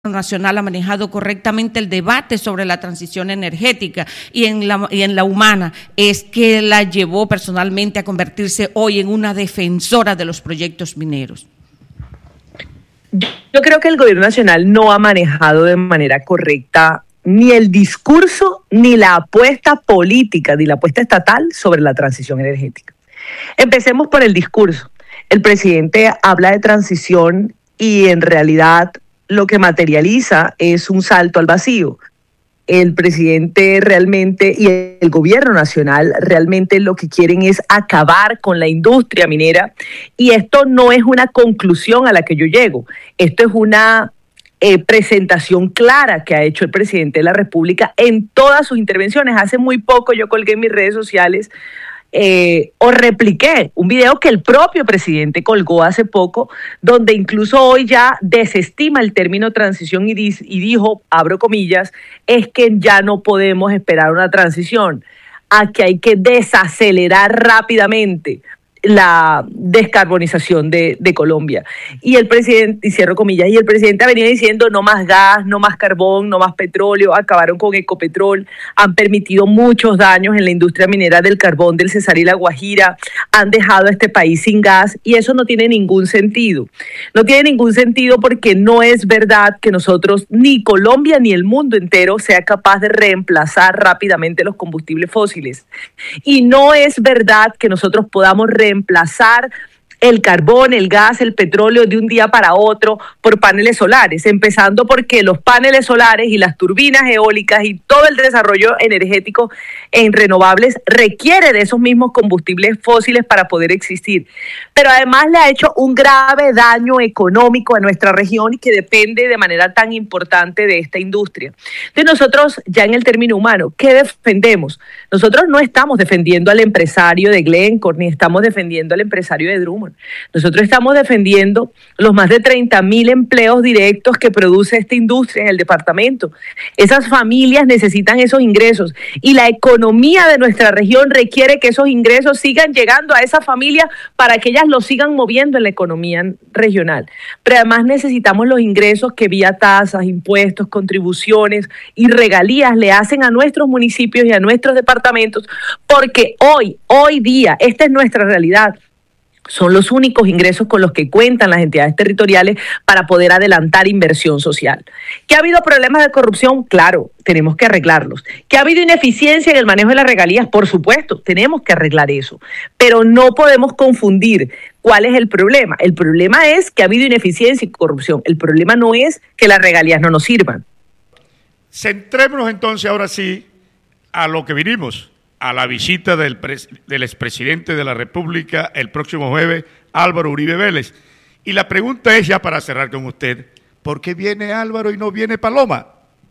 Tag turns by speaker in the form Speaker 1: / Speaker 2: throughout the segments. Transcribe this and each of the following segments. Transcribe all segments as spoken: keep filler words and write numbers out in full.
Speaker 1: Nacional ha manejado correctamente el debate sobre la transición energética y en la, y en la humana, es que la llevó personalmente a convertirse hoy en una defensora de los proyectos mineros?
Speaker 2: Yo creo que el gobierno nacional no ha manejado de manera correcta ni el discurso, ni la apuesta política, ni la apuesta estatal sobre la transición energética. Empecemos por el discurso. El presidente habla de transición y en realidad lo que materializa es un salto al vacío. El presidente realmente y el gobierno nacional realmente lo que quieren es acabar con la industria minera, y esto no es una conclusión a la que yo llego, esto es una eh, presentación clara que ha hecho el presidente de la República en todas sus intervenciones. Hace muy poco yo colgué en mis redes sociales Eh, o repliqué un video que el propio presidente colgó hace poco, donde incluso hoy ya desestima el término transición y, dice, y dijo, abro comillas, es que ya no podemos esperar una transición, a que hay que desacelerar rápidamente la descarbonización de, de Colombia. Y el presidente, y cierro comillas, y el presidente venía diciendo no más gas, no más carbón, no más petróleo, acabaron con Ecopetrol, han permitido muchos daños en la industria minera del carbón del Cesar y la Guajira, han dejado a este país sin gas, y eso no tiene ningún sentido. No tiene ningún sentido porque no es verdad que nosotros, ni Colombia ni el mundo entero, sea capaz de reemplazar rápidamente los combustibles fósiles. Y no es verdad que nosotros podamos reemplazar reemplazar el carbón, el gas, el petróleo de un día para otro por paneles solares, empezando porque los paneles solares y las turbinas eólicas y todo el desarrollo energético en renovables requiere de esos mismos combustibles fósiles para poder existir. Pero además le ha hecho un grave daño económico a nuestra región y que depende de manera tan importante de esta industria. Entonces nosotros, ya en el término humano, ¿qué defendemos? Nosotros no estamos defendiendo al empresario de Glencore, ni estamos defendiendo al empresario de Drummond. Nosotros estamos defendiendo los más de treinta mil empleos directos que produce esta industria en el departamento. Esas familias necesitan esos ingresos y la economía de nuestra región requiere que esos ingresos sigan llegando a esa familia para que ellas los sigan moviendo en la economía regional. Pero además necesitamos los ingresos que vía tasas, impuestos, contribuciones y regalías le hacen a nuestros municipios y a nuestros departamentos, porque hoy, hoy día, esta es nuestra realidad. Son los únicos ingresos con los que cuentan las entidades territoriales para poder adelantar inversión social. ¿Que ha habido problemas de corrupción? Claro, tenemos que arreglarlos. ¿Que ha habido ineficiencia en el manejo de las regalías? Por supuesto, tenemos que arreglar eso. Pero no podemos confundir cuál es el problema. El problema es que ha habido ineficiencia y corrupción. El problema no es que las regalías no nos sirvan.
Speaker 3: Centrémonos entonces ahora sí a lo que vinimos, a la visita del, pres del expresidente de la República el próximo jueves, Álvaro Uribe Vélez. Y la pregunta es, ya para cerrar con usted, ¿por qué viene Álvaro y no viene Paloma?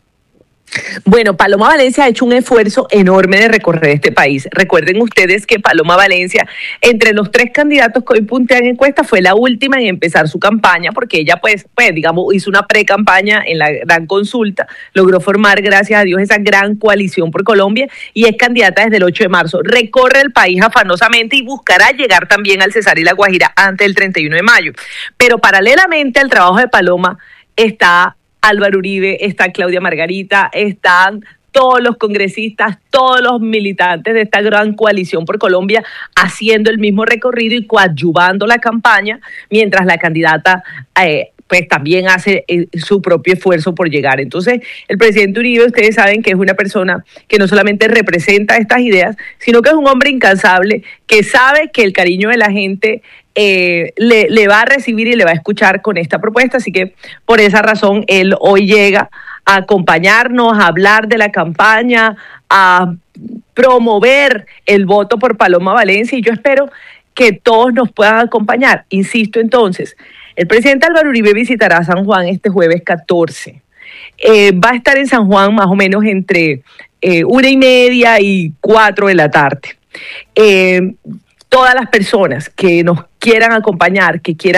Speaker 2: Bueno, Paloma Valencia ha hecho un esfuerzo enorme de recorrer este país. Recuerden ustedes que Paloma Valencia, entre los tres candidatos que hoy puntean encuesta, fue la última en empezar su campaña, porque ella, pues, pues digamos, hizo una pre-campaña en la gran consulta, logró formar, gracias a Dios, esa gran coalición por Colombia, y es candidata desde el ocho de marzo. Recorre el país afanosamente y buscará llegar también al Cesar y la Guajira antes del treinta y uno de mayo. Pero paralelamente al trabajo de Paloma está Álvaro Uribe, está Claudia Margarita, están todos los congresistas, todos los militantes de esta gran coalición por Colombia haciendo el mismo recorrido y coadyuvando la campaña, mientras la candidata eh, pues también hace eh, su propio esfuerzo por llegar. Entonces, el presidente Uribe, ustedes saben que es una persona que no solamente representa estas ideas, sino que es un hombre incansable, que sabe que el cariño de la gente Eh, le, le va a recibir y le va a escuchar con esta propuesta, así que por esa razón él hoy llega a acompañarnos, a hablar de la campaña, a promover el voto por Paloma Valencia, y yo espero que todos nos puedan acompañar. Insisto entonces, el presidente Álvaro Uribe visitará San Juan este jueves catorce. Eh, va a estar en San Juan más o menos entre eh, una y media y cuatro de la tarde. Eh, Todas las personas que nos quieran acompañar, que quieran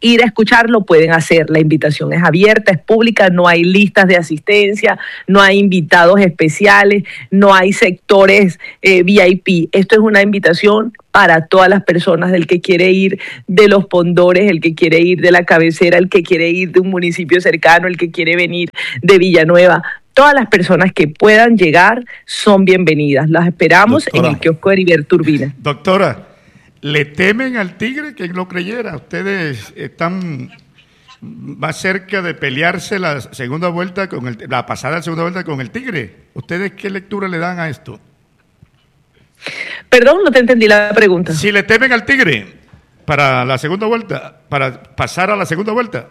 Speaker 2: ir a escuchar, lo pueden hacer. La invitación es abierta, es pública, no hay listas de asistencia, no hay invitados especiales, no hay sectores eh, V I P. Esto es una invitación para todas las personas, del que quiere ir de Los Pondores, el que quiere ir de la cabecera, el que quiere ir de un municipio cercano, el que quiere venir de Villanueva. Todas las personas que puedan llegar son bienvenidas. Las esperamos, doctora, en el kiosco de Heriberto Urbina.
Speaker 3: Doctora, ¿le temen al tigre? ¿Quién lo creyera? Ustedes están más cerca de pelearse la segunda vuelta, con el, la pasada segunda vuelta con el tigre. ¿Ustedes qué lectura le dan a esto?
Speaker 2: Perdón, no te entendí la pregunta.
Speaker 3: Si le temen al tigre para la segunda vuelta, para pasar a la segunda vuelta.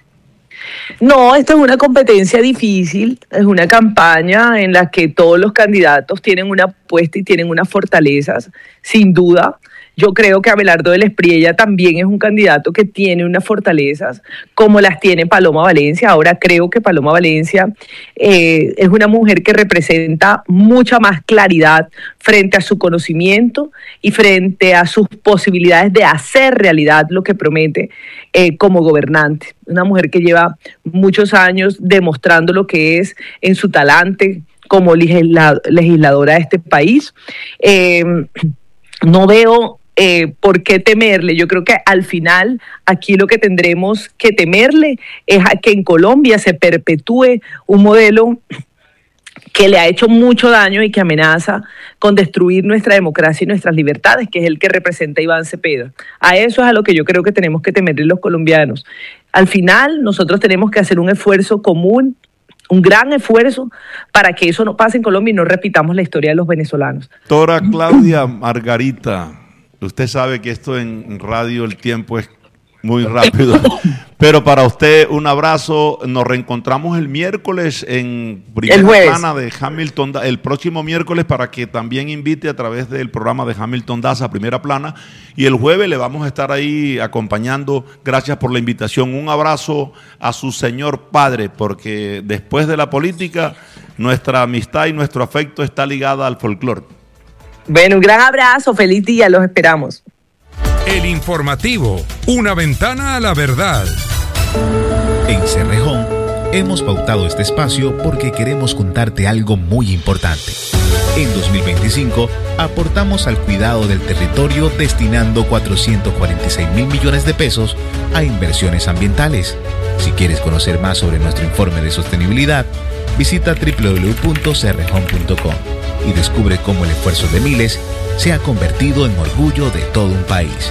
Speaker 2: No, esto es una competencia difícil, es una campaña en la que todos los candidatos tienen una apuesta y tienen unas fortalezas, sin duda. Yo creo que Abelardo del Espriella también es un candidato que tiene unas fortalezas, como las tiene Paloma Valencia. Ahora creo que Paloma Valencia eh, es una mujer que representa mucha más claridad frente a su conocimiento y frente a sus posibilidades de hacer realidad lo que promete eh, como gobernante. Una mujer que lleva muchos años demostrando lo que es en su talante como legisla- legisladora de este país. Eh, no veo Eh, ¿por qué temerle? Yo creo que al final aquí lo que tendremos que temerle es a que en Colombia se perpetúe un modelo que le ha hecho mucho daño y que amenaza con destruir nuestra democracia y nuestras libertades, que es el que representa Iván Cepeda. A eso es a lo que yo creo que tenemos que temerle los colombianos. Al final nosotros tenemos que hacer un esfuerzo común, un gran esfuerzo para que eso no pase en Colombia y no repitamos la historia de los venezolanos.
Speaker 4: Doctora Claudia Margarita, usted sabe que esto en radio el tiempo es muy rápido, pero para usted un abrazo. Nos reencontramos el miércoles en primera plana de Hamilton, el próximo miércoles, para que también invite a través del programa de Hamilton Daza a primera plana, y el jueves le vamos a estar ahí acompañando. Gracias por la invitación. Un abrazo a su señor padre, porque después de la política nuestra amistad y nuestro afecto está ligada al folclore.
Speaker 2: Bueno, un gran abrazo, feliz día, los esperamos.
Speaker 5: El informativo, una ventana a la verdad.
Speaker 6: En Cerrejón hemos pautado este espacio porque queremos contarte algo muy importante. En dos mil veinticinco aportamos al cuidado del territorio destinando cuatrocientos cuarenta y seis mil millones de pesos a inversiones ambientales. Si quieres conocer más sobre nuestro informe de sostenibilidad, visita doble u doble u doble u punto cerrejón punto com y descubre cómo el esfuerzo de miles se ha convertido en orgullo de todo un país.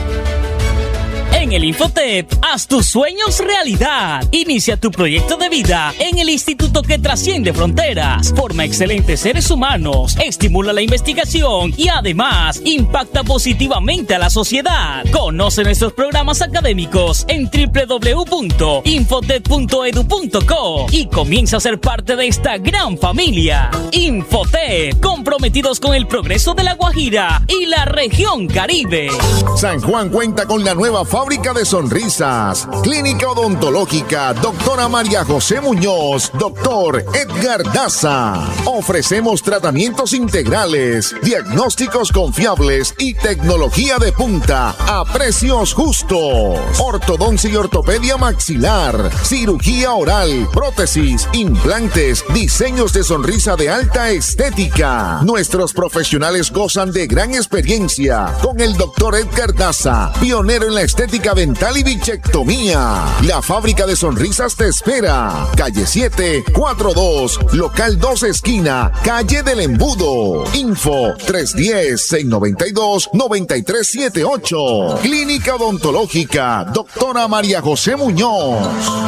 Speaker 7: En el Infotep, haz tus sueños realidad. Inicia tu proyecto de vida en el instituto que trasciende fronteras, forma excelentes seres humanos, estimula la investigación y además impacta positivamente a la sociedad. Conoce nuestros programas académicos en doble u doble u doble u punto infotep punto edu punto co y comienza a ser parte de esta gran familia. Infotep, comprometidos con el progreso de La Guajira y la región Caribe.
Speaker 8: San Juan cuenta con la nueva fábrica de sonrisas, Clínica Odontológica Doctora María José Muñoz, Doctor Edgar Daza. Ofrecemos tratamientos integrales, diagnósticos confiables y tecnología de punta a precios justos. Ortodoncia y ortopedia maxilar, cirugía oral, prótesis, implantes, diseños de sonrisa de alta estética. Nuestros profesionales gozan de gran experiencia con el Doctor Edgar Daza, pionero en la estética dental y bichectomía. La fábrica de sonrisas te espera. Calle siete, cuatro dos, local dos esquina, calle del Embudo. Info tres uno cero, seis nueve dos, nueve tres siete ocho. Clínica Odontológica Doctora María José Muñoz.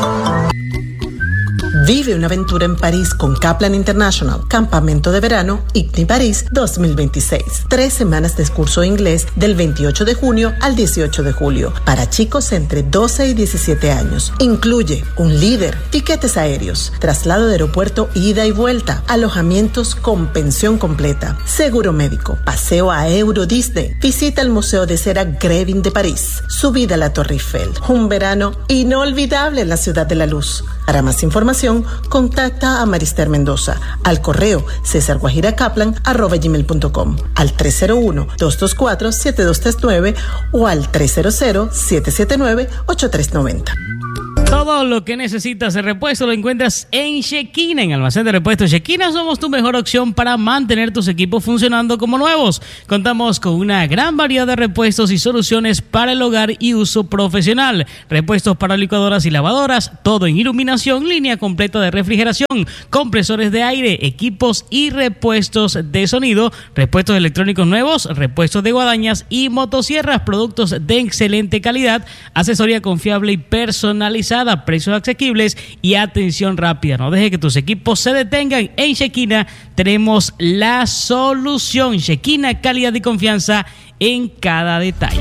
Speaker 9: Vive una aventura en París con Kaplan International, Campamento de Verano I C N I París dos mil veintiséis. Tres semanas de curso de inglés del veintiocho de junio al dieciocho de julio para chicos entre doce y diecisiete años. Incluye un líder, tiquetes aéreos, traslado de aeropuerto ida y vuelta, alojamientos con pensión completa, seguro médico, paseo a Euro Disney, visita al Museo de Cera Grevin de París, subida a la Torre Eiffel. Un verano inolvidable en la Ciudad de la Luz. Para más información, información, contacta a Marister Mendoza al correo cesarguajiracaplan arroba gmail punto com, al tres cero uno, dos dos cuatro, siete dos tres nueve o al tres cero cero, siete siete nueve, ocho tres nueve cero.
Speaker 7: Todo lo que necesitas de repuesto lo encuentras en Shekina, en Almacén de Repuestos Shekina. Somos tu mejor opción para mantener tus equipos funcionando como nuevos. Contamos con una gran variedad de repuestos y soluciones para el hogar y uso profesional. Repuestos para licuadoras y lavadoras, todo en iluminación, línea completa de refrigeración, compresores de aire, equipos y repuestos de sonido, repuestos electrónicos nuevos, repuestos de guadañas y motosierras, productos de excelente calidad, asesoría confiable y personalizada, precios asequibles y atención rápida. No deje que tus equipos se detengan. En Shekina tenemos la solución. Shekina, calidad y confianza en cada detalle.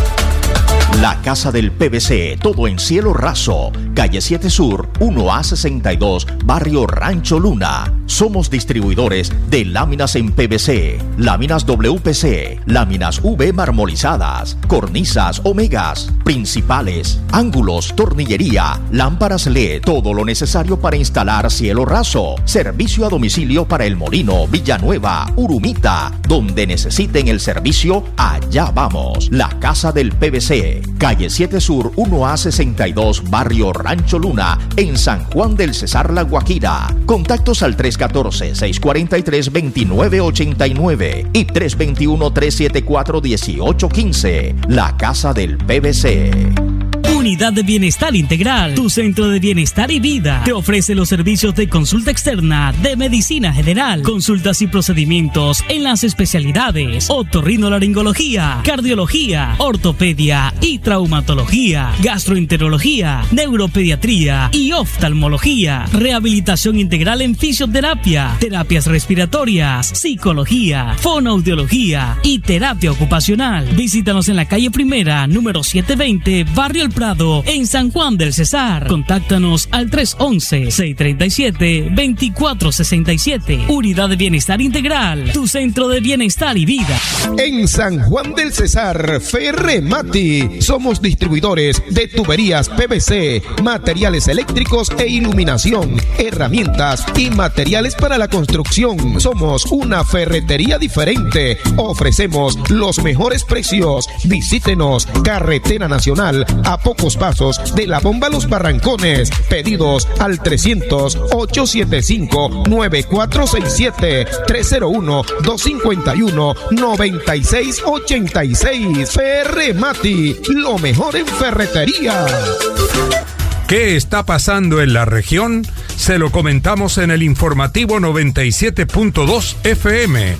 Speaker 10: La Casa del P V C, todo en cielo raso, calle siete Sur, uno A sesenta y dos, barrio Rancho Luna. Somos distribuidores de láminas en P V C, láminas W P C, láminas U V marmolizadas, cornisas omegas, principales, ángulos, tornillería, lámparas L E D, todo lo necesario para instalar cielo raso. Servicio a domicilio para El Molino, Villanueva, Urumita. Donde necesiten el servicio, allá vamos. La Casa del P V C, calle siete Sur, uno A sesenta y dos, barrio Rancho Luna, en San Juan del Cesar, La Guajira. Contactos al tres uno cuatro, seis cuatro tres, dos nueve ocho nueve y tres dos uno, tres siete cuatro, uno ocho uno cinco. La Casa del P V C.
Speaker 7: Unidad de Bienestar Integral, tu centro de bienestar y vida. Te ofrece los servicios de consulta externa, de medicina general, consultas y procedimientos en las especialidades otorrinolaringología, cardiología, ortopedia y traumatología, gastroenterología, neuropediatría y oftalmología, rehabilitación integral en fisioterapia, terapias respiratorias, psicología, fonoaudiología y terapia ocupacional. Visítanos en la calle Primera, número setecientos veinte, Barrio El Prado, en San Juan del Cesar. Contáctanos al tres once, seiscientos treinta y siete, veinticuatro sesenta y siete. Unidad de Bienestar Integral, tu centro de bienestar y vida.
Speaker 11: En San Juan del Cesar, Ferremati. Somos distribuidores de tuberías P V C, materiales eléctricos e iluminación, herramientas y materiales para la construcción. Somos una ferretería diferente. Ofrecemos los mejores precios. Visítenos, Carretera Nacional, a pocos pasos de la bomba Los Barrancones. Pedidos al trescientos, ochocientos setenta y cinco, noventa y cuatro sesenta y siete, tres cero uno, dos cinco uno, noventa y seis ochenta y seis. Ferremati, lo mejor en ferretería.
Speaker 5: ¿Qué está pasando en la región? Se lo comentamos en el informativo noventa y siete punto dos F M.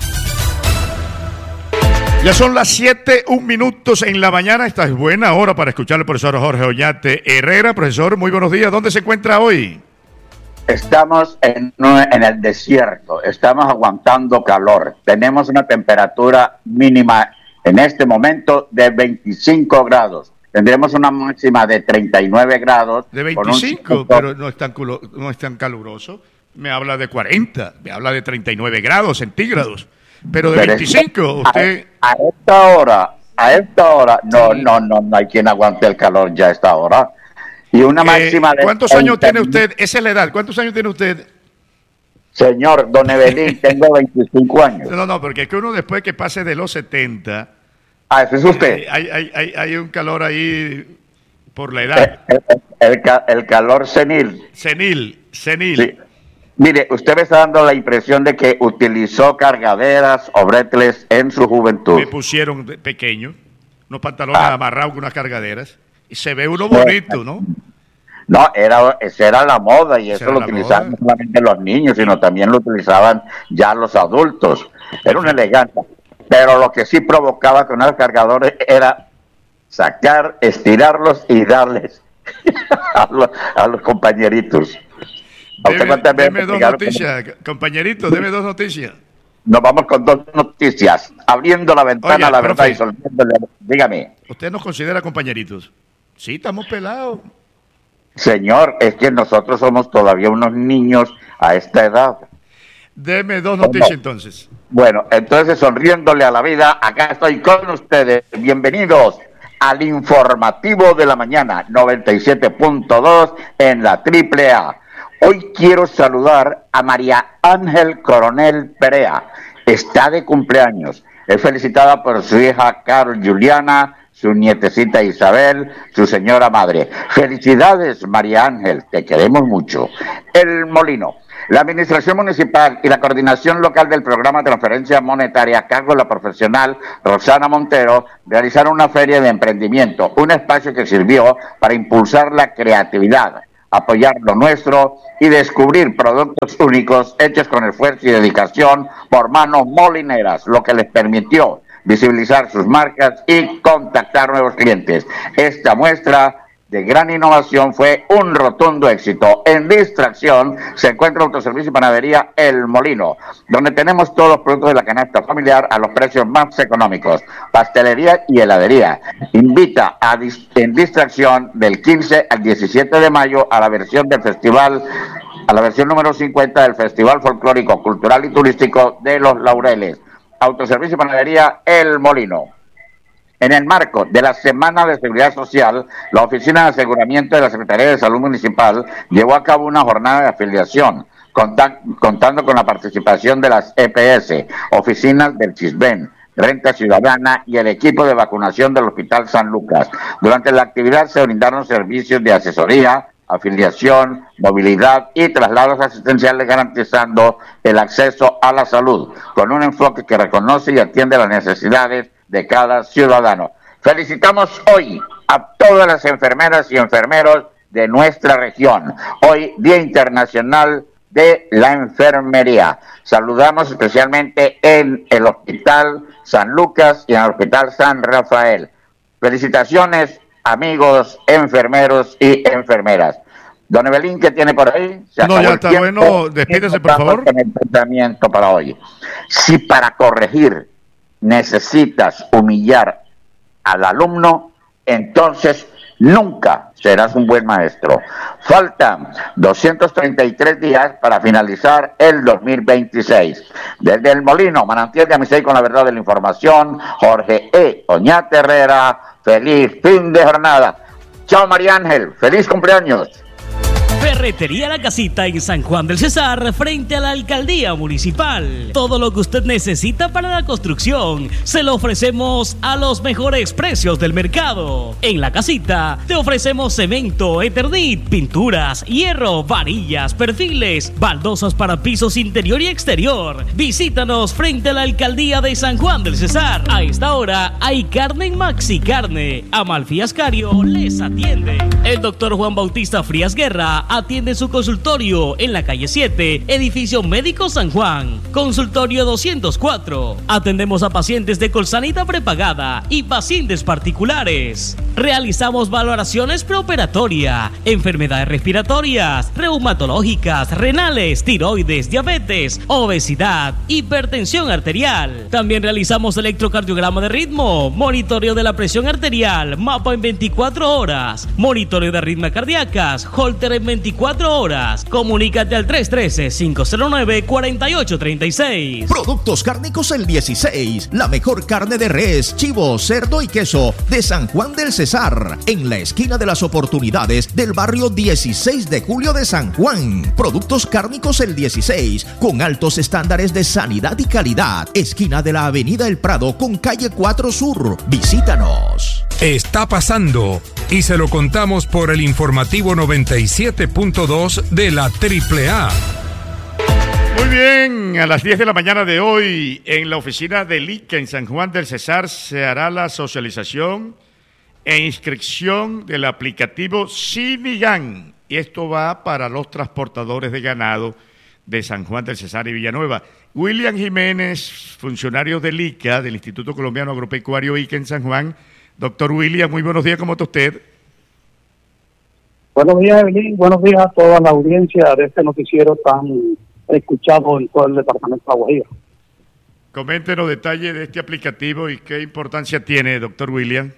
Speaker 3: Ya son las siete, un minutos en la mañana. Esta es buena hora para escuchar al profesor Jorge Oñate Herrera. Profesor, muy buenos días. ¿Dónde se encuentra hoy?
Speaker 12: Estamos en, en el desierto. Estamos aguantando calor. Tenemos una temperatura mínima en este momento de veinticinco grados. Tendremos una máxima de treinta y nueve grados.
Speaker 3: De veinticinco, pero no es tan, no es tan caluroso. Me habla de cuarenta, me habla de treinta y nueve grados centígrados. Pero de pero veinticinco, usted...
Speaker 12: A, a esta hora, a esta hora, no, no, no, no hay quien aguante el calor ya a esta hora. Y una máxima
Speaker 3: eh,
Speaker 12: de...
Speaker 3: ¿Cuántos años tiene usted? Esa es la edad. ¿Cuántos años tiene usted?
Speaker 12: Señor, don Evelyn, tengo veinticinco años.
Speaker 3: No, no, porque es que uno después que pase de los setenta...
Speaker 12: Ah, ese es usted.
Speaker 3: Eh, hay, hay, hay, hay un calor ahí por la edad.
Speaker 12: El, el, el, el calor senil.
Speaker 3: Senil, senil.
Speaker 12: Sí. Mire, usted me está dando la impresión de que utilizó cargaderas o bretles en su juventud.
Speaker 3: Me pusieron de pequeño, unos pantalones ah. amarrados con unas cargaderas, y se ve uno bonito, ¿no?
Speaker 12: No, era, esa era la moda, y eso lo utilizaban no solamente los niños, sino también lo utilizaban ya los adultos. Era una elegancia. Pero lo que sí provocaba con los cargadores era sacar, estirarlos y darles a los, a los compañeritos.
Speaker 3: Deme, deme dos noticias, como... compañerito, deme dos noticias.
Speaker 12: Nos vamos con dos noticias. Abriendo la ventana, Oiga, la verdad, y soltándole. Dígame.
Speaker 3: ¿Usted nos considera compañeritos? Sí, estamos pelados.
Speaker 12: Señor, es que nosotros somos todavía unos niños a esta edad.
Speaker 3: Deme dos noticias entonces.
Speaker 12: Bueno, entonces sonriéndole a la vida, acá estoy con ustedes. Bienvenidos al informativo de la mañana, noventa y siete punto dos en la triple A. Hoy quiero saludar a María Ángel Coronel Perea. Está de cumpleaños. Es felicitada por su hija Carol Juliana, su nietecita Isabel, su señora madre. Felicidades, María Ángel, te queremos mucho. El Molino. La Administración Municipal y la Coordinación Local del Programa de Transferencia Monetaria a cargo de la profesional Rosana Montero realizaron una feria de emprendimiento, un espacio que sirvió para impulsar la creatividad, apoyar lo nuestro y descubrir productos únicos hechos con esfuerzo y dedicación por manos molineras, lo que les permitió visibilizar sus marcas y contactar nuevos clientes. Esta muestra de gran innovación fue un rotundo éxito. En distracción se encuentra Autoservicio y Panadería El Molino, donde tenemos todos los productos de la canasta familiar a los precios más económicos. Pastelería y heladería. Invita a dis en distracción del quince al diecisiete de mayo a la versión del festival, a la versión número cincuenta del Festival Folclórico, Cultural y Turístico de Los Laureles. Autoservicio y Panadería El Molino. En el marco de la Semana de Seguridad Social, la Oficina de Aseguramiento de la Secretaría de Salud Municipal llevó a cabo una jornada de afiliación, contando con la participación de las E P S, oficinas del CISBEN, Renta Ciudadana y el equipo de vacunación del Hospital San Lucas. Durante la actividad se brindaron servicios de asesoría, afiliación, movilidad y traslados asistenciales, garantizando el acceso a la salud, con un enfoque que reconoce y atiende las necesidades de cada ciudadano. Felicitamos hoy a todas las enfermeras y enfermeros de nuestra región. Hoy, Día Internacional de la Enfermería. Saludamos especialmente en el Hospital San Lucas y en el Hospital San Rafael. Felicitaciones, amigos enfermeros y enfermeras. Don Evelyn, ¿qué tiene por ahí? Se
Speaker 3: no, ya está bueno. Despídese, por favor.
Speaker 12: En el pensamiento para hoy. Si para corregir necesitas humillar al alumno, entonces nunca serás un buen maestro. Faltan doscientos treinta y tres días para finalizar el dos mil veintiséis. Desde El Molino, manantial de amistad y con la verdad de la información, Jorge E. Oñate Herrera, feliz fin de jornada. Chao, María Ángel, feliz cumpleaños.
Speaker 7: Ferretería La Casita en San Juan del Cesar, frente a la Alcaldía Municipal. Todo lo que usted necesita para la construcción se lo ofrecemos a los mejores precios del mercado. En La Casita te ofrecemos cemento, Eternit, pinturas, hierro, varillas, perfiles, baldosas para pisos interior y exterior. Visítanos frente a la Alcaldía de San Juan del Cesar. A esta hora hay carne en Maxi Carne. Amalfi Ascario les atiende. El doctor Juan Bautista Frías Guerra atiende su consultorio en la calle siete, edificio Médico San Juan, consultorio doscientos cuatro. Atendemos a pacientes de Colsanita prepagada y pacientes particulares. Realizamos valoraciones preoperatoria, enfermedades respiratorias, reumatológicas, renales, tiroides, diabetes, obesidad, hipertensión arterial. También realizamos electrocardiograma de ritmo, monitoreo de la presión arterial, mapa en veinticuatro horas, monitoreo de arritmias cardíacas, holter en veinticuatro horas. Comunícate al tres uno tres, cinco cero nueve, cuatro ocho tres seis.
Speaker 10: Productos Cárnicos El dieciséis, la mejor carne de res, chivo, cerdo y queso de San Juan del Cesar, en la esquina de las oportunidades del barrio dieciséis de julio de San Juan. Productos Cárnicos El dieciséis, con altos estándares de sanidad y calidad, esquina de la avenida El Prado con calle cuatro Sur. Visítanos.
Speaker 5: Está pasando y se lo contamos por el informativo noventa y siete punto dos de la Triple A.
Speaker 3: Muy bien, a las diez de la mañana de hoy en la oficina del I C A en San Juan del Cesar se hará la socialización e inscripción del aplicativo Sinigan, y esto va para los transportadores de ganado de San Juan del Cesar y Villanueva. William Jiménez, funcionario del I C A, del Instituto Colombiano Agropecuario I C A en San Juan. Doctor William, muy buenos días, ¿cómo está usted?
Speaker 13: Buenos días, Evelyn. Buenos días a toda la audiencia de este noticiero tan escuchado en todo el departamento de La Guajira.
Speaker 3: Coméntenos detalles de este aplicativo y qué importancia tiene, doctor William.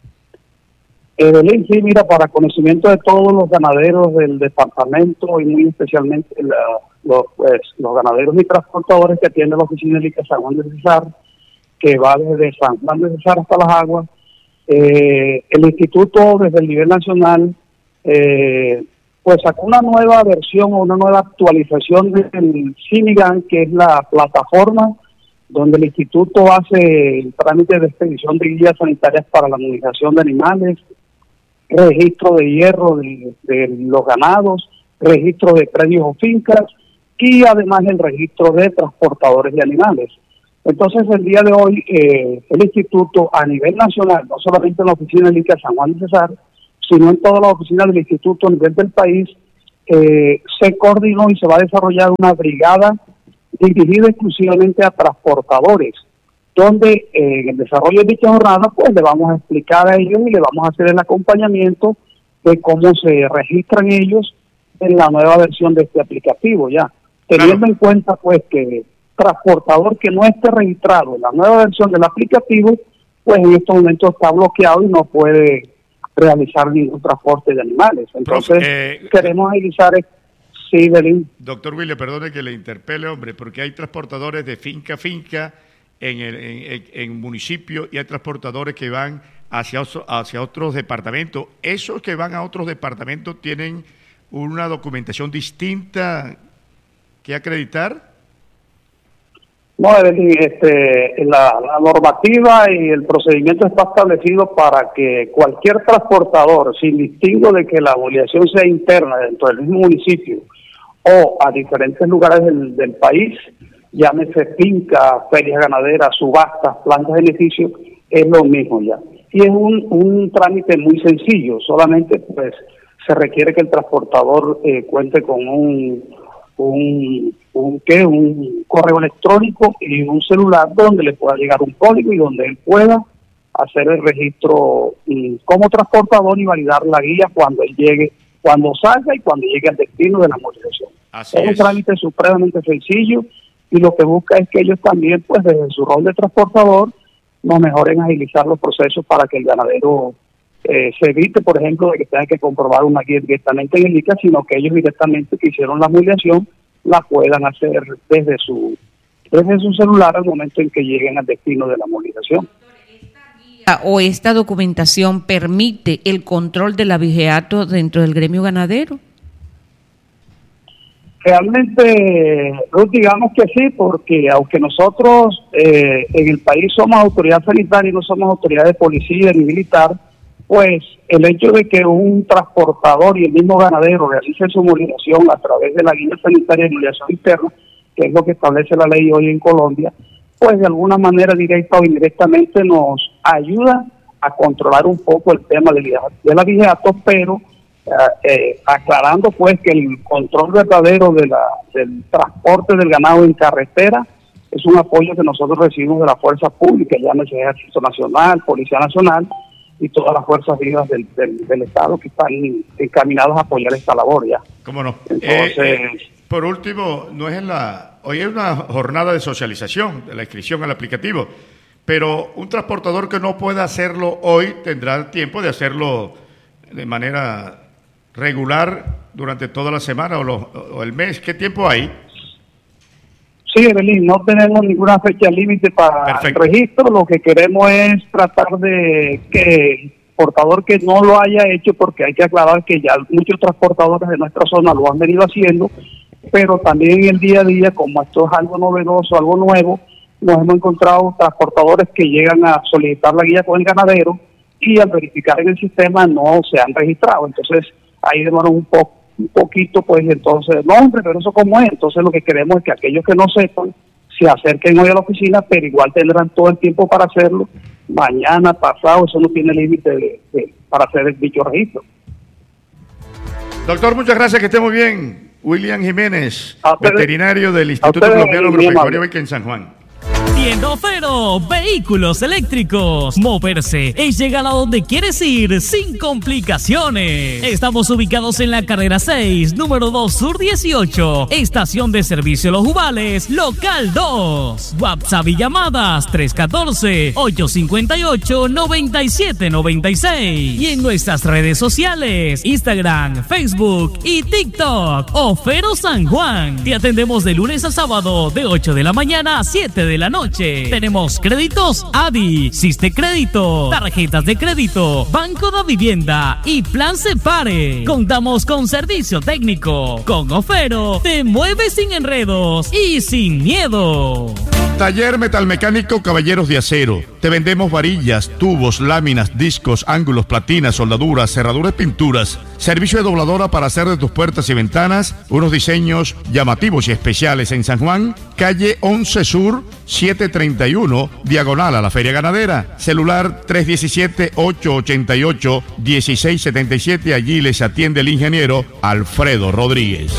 Speaker 13: Evelyn, sí, mira, para conocimiento de todos los ganaderos del departamento y muy especialmente la, los, pues, los ganaderos y transportadores que atiende la oficina del I C A San Juan del Cesar, que va desde San Juan del Cesar hasta Las Aguas. Eh, el instituto desde el nivel nacional eh, pues sacó una nueva versión o una nueva actualización del CINIGAN, que es la plataforma donde el instituto hace el trámite de expedición de guías sanitarias para la inmunización de animales, registro de hierro de, de los ganados, registro de predios o fincas y además el registro de transportadores de animales. Entonces, el día de hoy, eh, el instituto a nivel nacional, no solamente en la oficina del I C A San Juan de Cesar, sino en todas las oficinas del instituto a nivel del país, eh, se coordinó y se va a desarrollar una brigada dirigida exclusivamente a transportadores, donde eh, en el desarrollo de dicha jornada, pues le vamos a explicar a ellos y le vamos a hacer el acompañamiento de cómo se registran ellos en la nueva versión de este aplicativo, ya teniendo claro. en cuenta pues que transportador que no esté registrado en la nueva versión del aplicativo, pues en estos momentos está bloqueado y no puede realizar ningún transporte de animales. Entonces, Profe, eh, queremos agilizar. Sí, Belín.
Speaker 3: Doctor William, perdone que le interpele, hombre, porque hay transportadores de finca a finca en el en, en municipio y hay transportadores que van hacia, hacia otros departamentos. ¿Esos que van a otros departamentos tienen una documentación distinta que acreditar?
Speaker 13: No, este, la, la normativa y el procedimiento está establecido para que cualquier transportador, sin distingo de que la obligación sea interna dentro del mismo municipio o a diferentes lugares del, del país, llámese finca, ferias ganaderas, subastas, plantas de beneficio, es lo mismo ya. Y es un, un trámite muy sencillo, solamente pues se requiere que el transportador eh, cuente con un un un qué un correo electrónico y un celular donde le pueda llegar un código y donde él pueda hacer el registro mm, como transportador y validar la guía cuando él llegue, cuando salga y cuando llegue al destino de la movilización. Es un trámite supremamente sencillo y lo que busca es que ellos también, pues desde su rol de transportador, nos mejoren agilizar los procesos para que el ganadero eh, se evite, por ejemplo, de que tenga que comprobar una guía directamente en el I C A, sino que ellos directamente que hicieron la movilización la puedan hacer desde su desde su celular al momento en que lleguen al destino de la movilización.
Speaker 1: ¿O esta documentación permite el control del abigeato dentro del gremio ganadero?
Speaker 13: Realmente, digamos que sí, porque aunque nosotros eh, en el país somos autoridad sanitaria y no somos autoridad de policía ni militar, pues el hecho de que un transportador y el mismo ganadero realicen su movilización a través de la guía sanitaria de movilización interna, que es lo que establece la ley hoy en Colombia, pues de alguna manera directa o indirectamente nos ayuda a controlar un poco el tema del, del abigeato, pero eh, aclarando pues que el control verdadero de la, del transporte del ganado en carretera es un apoyo que nosotros recibimos de la fuerza pública, llámese Ejército Nacional, Policía Nacional y todas las fuerzas vivas del, del, del Estado que están encaminados a apoyar esta labor ya.
Speaker 3: ¿Cómo no?
Speaker 13: Entonces,
Speaker 3: eh, eh, por último, no es en la hoy es una jornada de socialización de la inscripción al aplicativo, pero un transportador que no pueda hacerlo hoy tendrá tiempo de hacerlo de manera regular durante toda la semana o, lo, o el mes. ¿Qué tiempo hay?
Speaker 13: Sí, Evelyn, no tenemos ninguna fecha límite para Perfecto. El registro. Lo que queremos es tratar de que el portador que no lo haya hecho, porque hay que aclarar que ya muchos transportadores de nuestra zona lo han venido haciendo, pero también en el día a día, como esto es algo novedoso, algo nuevo, nos hemos encontrado transportadores que llegan a solicitar la guía con el ganadero y al verificar en el sistema no se han registrado. Entonces, ahí demoran un poco. un poquito, pues entonces, no hombre, pero eso como es, entonces lo que queremos es que aquellos que no sepan, se acerquen hoy a la oficina, pero igual tendrán todo el tiempo para hacerlo, mañana, pasado, eso no tiene límite de, de, para hacer el dicho registro.
Speaker 3: Doctor, muchas gracias, que esté muy bien. William Jiménez, veterinario del Instituto Colombiano Agropecuario aquí en San Juan.
Speaker 7: Tienda Ofero, vehículos eléctricos. Moverse es llegar a donde quieres ir sin complicaciones. Estamos ubicados en la carrera seis, número dos Sur dieciocho, estación de servicio Los Jubales, local dos. WhatsApp y llamadas tres uno cuatro, ocho cinco ocho, nueve siete nueve seis. Y en nuestras redes sociales, Instagram, Facebook y TikTok, Ofero San Juan. Te atendemos de lunes a sábado de ocho de la mañana a siete de la noche. noche. Tenemos créditos A D I, Siste Crédito, tarjetas de crédito, Banco de Vivienda y Plan Separe. Contamos con servicio técnico. Con Ofero te mueves sin enredos y sin miedo.
Speaker 3: Taller Metalmecánico Caballeros de Acero. Te vendemos varillas, tubos, láminas, discos, ángulos, platinas, soldaduras, cerraduras, pinturas. Servicio de dobladora para hacer de tus puertas y ventanas unos diseños llamativos y especiales en San Juan, calle once Sur, setecientos treinta y uno, diagonal a la Feria Ganadera. Celular tres uno siete, ocho ocho ocho, uno seis siete siete. Allí les atiende el ingeniero Alfredo Rodríguez.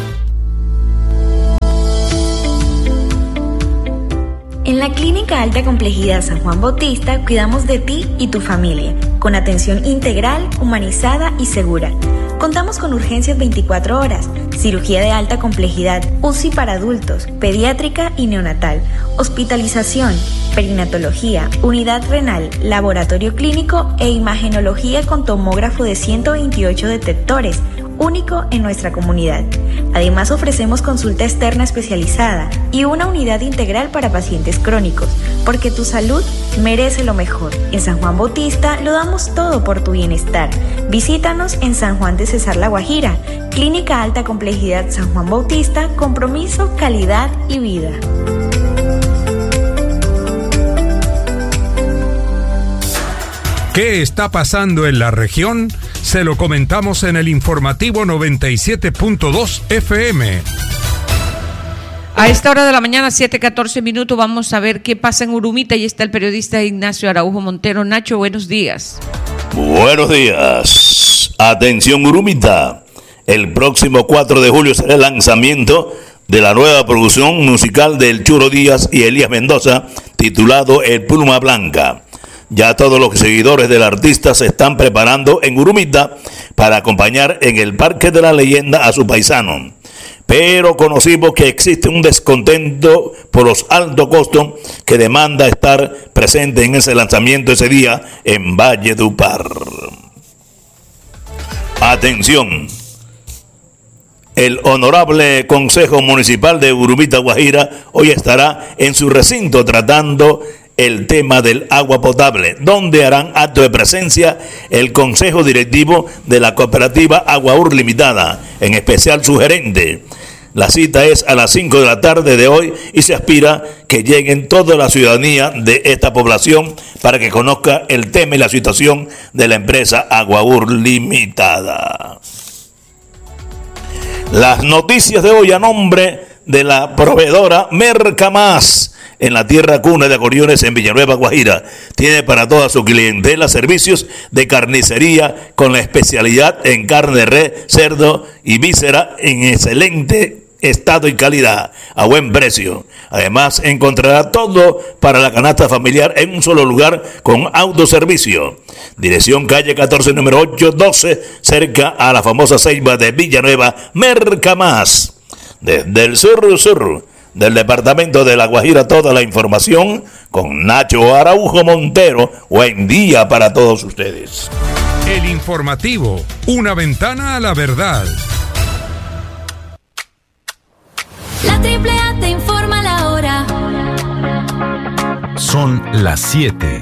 Speaker 14: En la Clínica Alta Complejidad San Juan Bautista cuidamos de ti y tu familia, con atención integral, humanizada y segura. Contamos con urgencias veinticuatro horas, cirugía de alta complejidad, U C I para adultos, pediátrica y neonatal, hospitalización, perinatología, unidad renal, laboratorio clínico e imagenología con tomógrafo de ciento veintiocho detectores, único en nuestra comunidad. Además ofrecemos consulta externa especializada y una unidad integral para pacientes crónicos, porque tu salud merece lo mejor. En San Juan Bautista lo damos todo por tu bienestar. Visítanos en San Juan de Cesar La Guajira, Clínica Alta Complejidad San Juan Bautista, compromiso, calidad y vida.
Speaker 5: ¿Qué está pasando en la región? Se lo comentamos en el informativo noventa y siete punto dos F M.
Speaker 1: A esta hora de la mañana, siete catorce minutos, vamos a ver qué pasa en Urumita. Y está el periodista Ignacio Araujo Montero. Nacho, buenos días.
Speaker 15: Buenos días. Atención Urumita. El próximo cuatro de julio será el lanzamiento de la nueva producción musical del Churo Díaz y Elías Mendoza, titulado El Pluma Blanca. Ya todos los seguidores del artista se están preparando en Urumita para acompañar en el Parque de la Leyenda a su paisano. Pero conocimos que existe un descontento por los altos costos que demanda estar presente en ese lanzamiento ese día en Valledupar. Atención. El honorable Consejo Municipal de Urumita, Guajira, hoy estará en su recinto tratando el tema del agua potable, donde harán acto de presencia el Consejo Directivo de la Cooperativa Aguaur Limitada, en especial su gerente. La cita es a las cinco de la tarde de hoy y se aspira que lleguen toda la ciudadanía de esta población para que conozca el tema y la situación de la empresa Aguaur Limitada. Las noticias de hoy a nombre de la proveedora Mercamás, en la tierra cuna de Acoriones en Villanueva, Guajira. Tiene para toda su clientela servicios de carnicería con la especialidad en carne de res, cerdo y víscera en excelente estado y calidad, a buen precio. Además, encontrará todo para la canasta familiar en un solo lugar con autoservicio. Dirección calle catorce, número ocho doce, cerca a la famosa ceiba de Villanueva, Mercamás. Desde el sur, sur del departamento de La Guajira, toda la información con Nacho Araujo Montero. Buen día para todos ustedes.
Speaker 5: El informativo, una ventana a la verdad.
Speaker 16: La Triple A te informa la hora.
Speaker 17: Son las siete